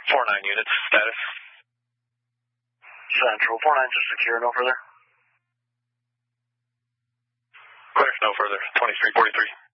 4-9 units, status. Central, 4-9 just secure, no further. Clear, no further, 2343.